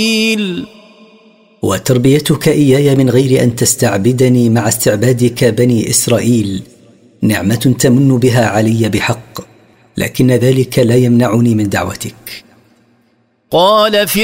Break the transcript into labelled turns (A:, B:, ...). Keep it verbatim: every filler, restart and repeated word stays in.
A: وتربيتك إياي من غير أن تستعبدني مع استعبادك بني إسرائيل نعمة تمن بها علي بحق، لكن ذلك لا يمنعني من دعوتك.
B: قال